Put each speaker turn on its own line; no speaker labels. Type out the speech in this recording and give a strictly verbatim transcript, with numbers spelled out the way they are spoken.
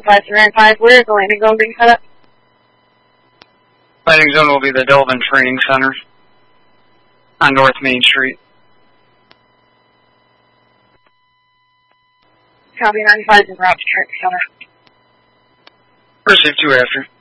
five three nine five, where is the landing zone being set up?
Landing zone will be the Delavan Training Center on North Main Street.
Copy ninety-five is route to Training Center.
Receive two after.